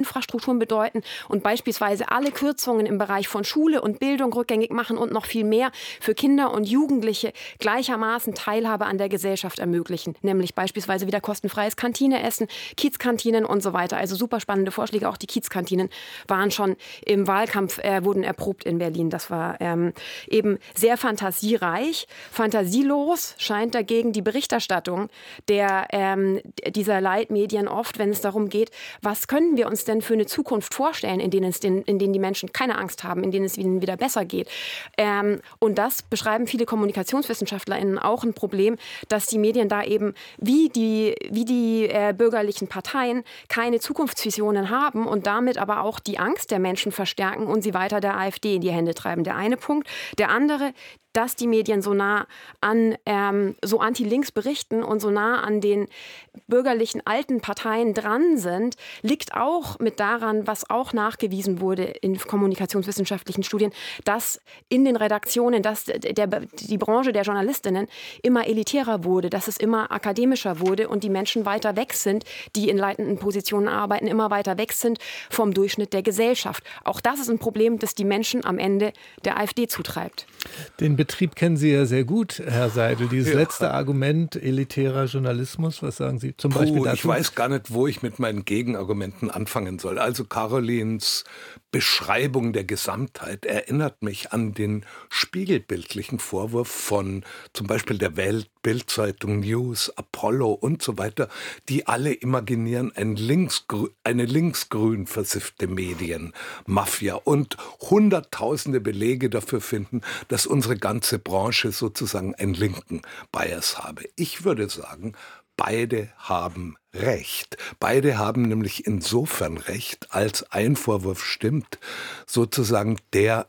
Infrastrukturen bedeuten und beispielsweise alle Kürzungen im Bereich von Schule und Bildung rückgängig machen und noch viel mehr für Kinder und Jugendliche gleichermaßen Teilhabe an der Gesellschaft ermöglichen, nämlich beispielsweise wieder kostenfreies Kantineessen, Kiezkantinen und so weiter. Also super spannende Vorschläge. Auch die Kiezkantinen waren schon im Wahlkampf, wurden erprobt in Berlin. Das war eben sehr fantasiereich. Fantasielos scheint dagegen die Berichterstattung dieser Leitmedien oft, wenn es darum geht, was können wir uns denn für eine Zukunft vorstellen, in denen die Menschen keine Angst haben, in denen es ihnen wieder besser geht. Und das beschreiben viele KommunikationswissenschaftlerInnen auch ein Problem, dass die Medien da eben wie die bürgerlichen Parteien keine Zukunftsvisionen haben und damit aber auch die Angst der Menschen verstärken und sie weiter der AfD in die Hände treiben. Der eine Punkt. Der andere, dass die Medien so nah an so anti-links berichten und so nah an den bürgerlichen alten Parteien dran sind, liegt auch mit daran, was auch nachgewiesen wurde in kommunikationswissenschaftlichen Studien, dass in den Redaktionen, dass die Branche der Journalistinnen immer elitärer wurde, dass es immer akademischer wurde und die Menschen weiter weg sind, die in leitenden Positionen arbeiten, immer weiter weg sind vom Durchschnitt der Gesellschaft. Auch das ist ein Problem, das die Menschen am Ende der AfD zutreibt. Den Betrieb kennen Sie ja sehr gut, Herr Seidel. Dieses letzte Argument, elitärer Journalismus, was sagen Sie zum Beispiel dazu? Ich weiß gar nicht, wo ich mit meinen Gegenargumenten anfangen soll. Also Carolins Beschreibung der Gesamtheit erinnert mich an den spiegelbildlichen Vorwurf von zum Beispiel der Welt, Bild-Zeitung, News, Apollo und so weiter, die alle imaginieren eine linksgrün versiffte Medienmafia und hunderttausende Belege dafür finden, dass unsere ganze Branche sozusagen einen linken Bias habe. Ich würde sagen, beide haben Recht. Beide haben nämlich insofern Recht, als ein Vorwurf stimmt, sozusagen der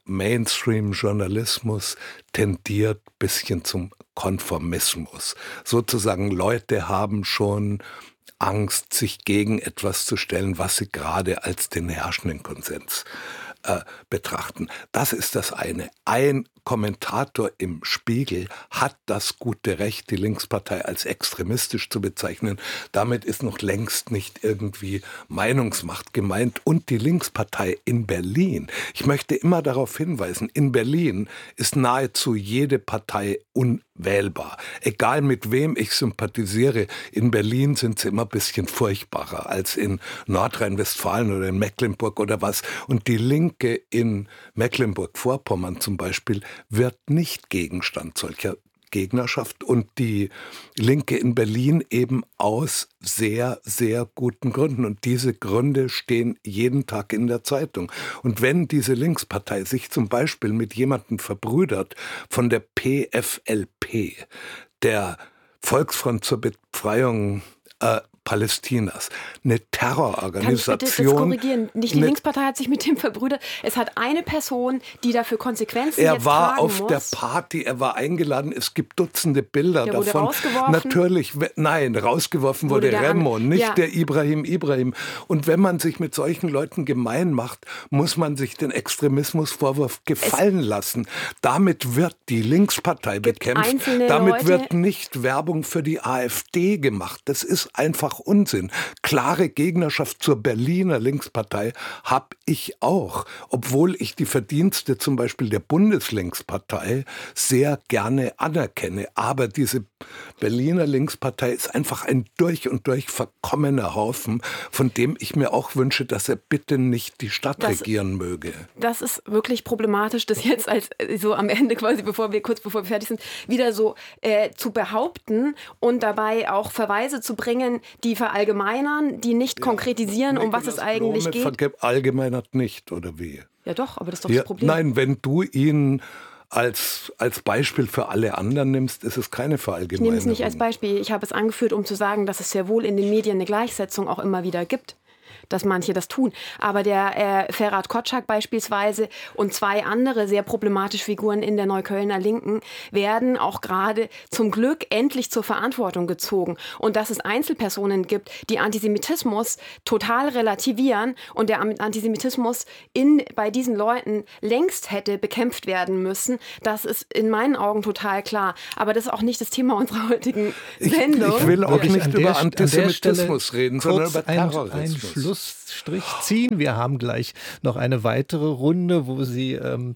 Mainstream-Journalismus tendiert ein bisschen zum Konformismus. Sozusagen Leute haben schon Angst, sich gegen etwas zu stellen, was sie gerade als den herrschenden Konsens betrachten. Das ist das eine. Ein Kommentator im Spiegel hat das gute Recht, die Linkspartei als extremistisch zu bezeichnen. Damit ist noch längst nicht irgendwie Meinungsmacht gemeint. Und die Linkspartei in Berlin, ich möchte immer darauf hinweisen, in Berlin ist nahezu jede Partei unwählbar. Egal mit wem ich sympathisiere, in Berlin sind sie immer ein bisschen furchtbarer als in Nordrhein-Westfalen oder in Mecklenburg oder was. Und die Linke in Mecklenburg-Vorpommern zum Beispiel wird nicht Gegenstand solcher Gegnerschaft und die Linke in Berlin eben aus sehr, sehr guten Gründen. Und diese Gründe stehen jeden Tag in der Zeitung. Und wenn diese Linkspartei sich zum Beispiel mit jemandem verbrüdert von der PFLP, der Volksfront zur Befreiung Palästinas, eine Terrororganisation. Kann ich bitte das korrigieren? Nicht die Linkspartei hat sich mit dem verbrüdert. Es hat eine Person, die dafür Konsequenzen jetzt tragen muss. Er war auf der Party, er war eingeladen. Es gibt Dutzende Bilder davon. Der wurde rausgeworfen? Natürlich, nein, rausgeworfen wurde Remo, nicht der Ibrahim. Und wenn man sich mit solchen Leuten gemein macht, muss man sich den Extremismusvorwurf gefallen lassen. Damit wird die Linkspartei bekämpft. Damit wird nicht Werbung für die AfD gemacht. Das ist einfach Unsinn. Klare Gegnerschaft zur Berliner Linkspartei habe ich auch, obwohl ich die Verdienste zum Beispiel der Bundeslinkspartei sehr gerne anerkenne. Aber diese Berliner Linkspartei ist einfach ein durch und durch verkommener Haufen, von dem ich mir auch wünsche, dass er bitte nicht die Stadt regieren möge. Das ist wirklich problematisch, das jetzt als so am Ende quasi, kurz bevor wir fertig sind, wieder so zu behaupten und dabei auch Verweise zu bringen, die verallgemeinern, die nicht konkretisieren, um was es eigentlich geht. Verallgemeinert nicht, oder wie? Ja doch, aber das ist doch das Problem. Nein, wenn du ihn als Beispiel für alle anderen nimmst, ist es keine Verallgemeinerung. Ich nehme es nicht als Beispiel. Ich habe es angeführt, um zu sagen, dass es sehr wohl in den Medien eine Gleichsetzung auch immer wieder gibt, dass manche das tun. Aber der Ferhat Kotschak beispielsweise und zwei andere sehr problematische Figuren in der Neuköllner Linken werden auch gerade zum Glück endlich zur Verantwortung gezogen. Und dass es Einzelpersonen gibt, die Antisemitismus total relativieren und der Antisemitismus bei diesen Leuten längst hätte bekämpft werden müssen, das ist in meinen Augen total klar. Aber das ist auch nicht das Thema unserer heutigen Sendung. Ich will auch nicht über Antisemitismus reden, sondern über Terrorismus. Ein Schlussstrich ziehen. Wir haben gleich noch eine weitere Runde, wo Sie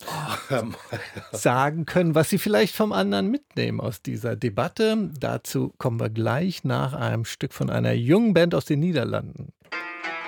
sagen können, was Sie vielleicht vom anderen mitnehmen aus dieser Debatte. Dazu kommen wir gleich nach einem Stück von einer jungen Band aus den Niederlanden.